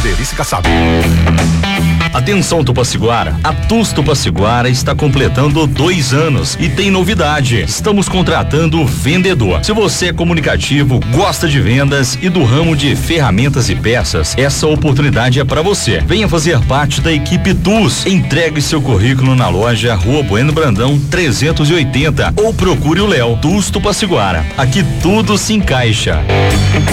delícia sabe. Atenção, Tupaciguara, a TUS Tupaciguara está completando 2 anos e tem novidade. Estamos contratando vendedor. Se você é comunicativo, gosta de vendas e do ramo de ferramentas e peças, essa oportunidade é para você. Venha fazer parte da equipe TUS. Entregue seu currículo na loja Rua Bueno Brandão 380 ou procure o Léo TUS Tupaciguara. Aqui tudo se encaixa.